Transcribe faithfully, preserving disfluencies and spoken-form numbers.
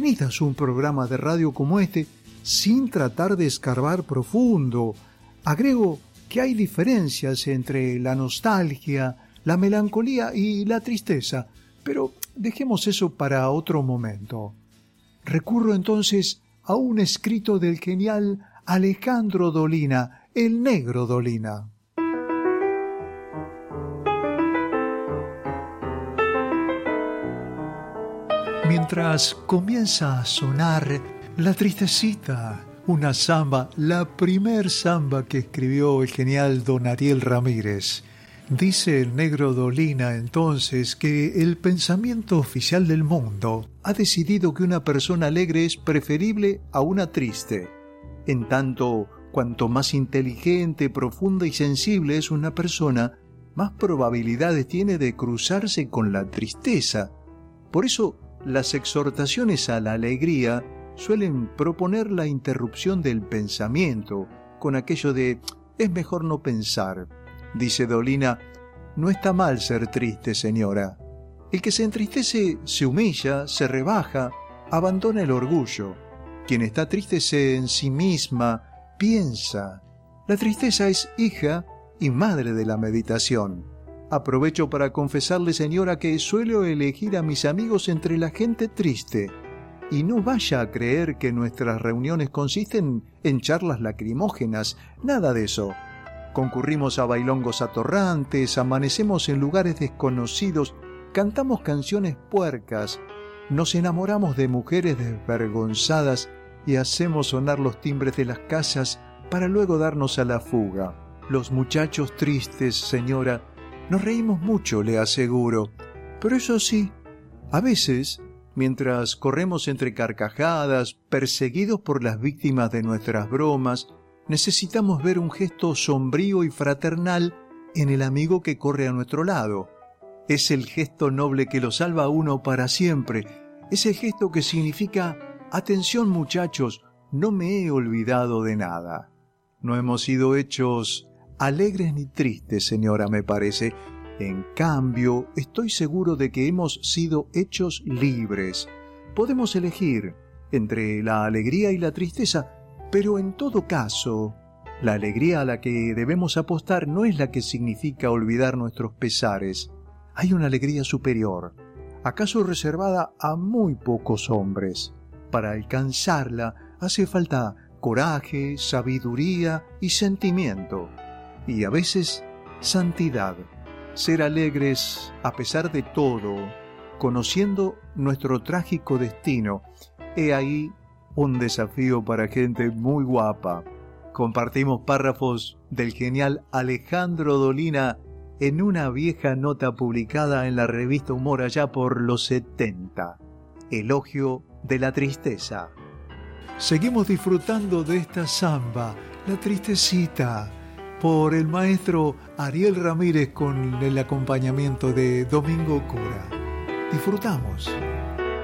bienvenidas a un programa de radio como este, sin tratar de escarbar profundo. Agrego que hay diferencias entre la nostalgia, la melancolía y la tristeza, pero dejemos eso para otro momento. Recurro entonces a un escrito del genial Alejandro Dolina, el Negro Dolina. Mientras comienza a sonar La Tristecita, una samba, la primer samba que escribió el genial don Ariel Ramírez. Dice el Negro Dolina entonces que el pensamiento oficial del mundo ha decidido que una persona alegre es preferible a una triste. En tanto, cuanto más inteligente, profunda y sensible es una persona, más probabilidades tiene de cruzarse con la tristeza. Por eso, las exhortaciones a la alegría suelen proponer la interrupción del pensamiento, con aquello de «es mejor no pensar». Dice Dolina, no está mal ser triste, señora. El que se entristece se humilla, se rebaja, abandona el orgullo. Quien está triste se ensimisma, piensa. La tristeza es hija y madre de la meditación. Aprovecho para confesarle, señora, que suelo elegir a mis amigos entre la gente triste. Y no vaya a creer que nuestras reuniones consisten en charlas lacrimógenas, nada de eso. Concurrimos a bailongos atorrantes, amanecemos en lugares desconocidos, cantamos canciones puercas, nos enamoramos de mujeres desvergonzadas y hacemos sonar los timbres de las casas para luego darnos a la fuga. Los muchachos tristes, señora, nos reímos mucho, le aseguro. Pero eso sí, a veces, mientras corremos entre carcajadas, perseguidos por las víctimas de nuestras bromas, necesitamos ver un gesto sombrío y fraternal en el amigo que corre a nuestro lado. Es el gesto noble que lo salva a uno para siempre. Es el gesto que significa, atención muchachos, no me he olvidado de nada. No hemos sido hechos alegres ni tristes, señora, me parece. En cambio, estoy seguro de que hemos sido hechos libres. Podemos elegir entre la alegría y la tristeza, pero en todo caso, la alegría a la que debemos apostar no es la que significa olvidar nuestros pesares. Hay una alegría superior, acaso reservada a muy pocos hombres. Para alcanzarla hace falta coraje, sabiduría y sentimiento, y a veces santidad. Ser alegres a pesar de todo, conociendo nuestro trágico destino. He ahí un desafío para gente muy guapa. Compartimos párrafos del genial Alejandro Dolina en una vieja nota publicada en la revista Humor allá por los setenta. Elogio de la tristeza. Seguimos disfrutando de esta samba, La Tristecita, por el maestro Ariel Ramírez con el acompañamiento de Domingo Cura. Disfrutamos.